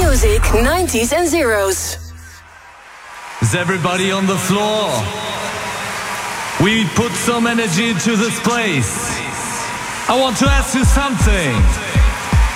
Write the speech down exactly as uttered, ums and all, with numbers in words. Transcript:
music, nineties and zeros. Is everybody on the floor? We put some energy into this place. I want to ask you something.